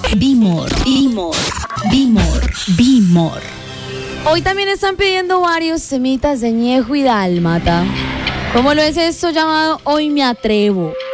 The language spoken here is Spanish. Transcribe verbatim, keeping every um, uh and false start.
Be More, Be More, Be More, Be More. Hoy también están pidiendo varios semitas de Ñejo y Dálmata. ¿Cómo lo es esto llamado Hoy Me Atrevo?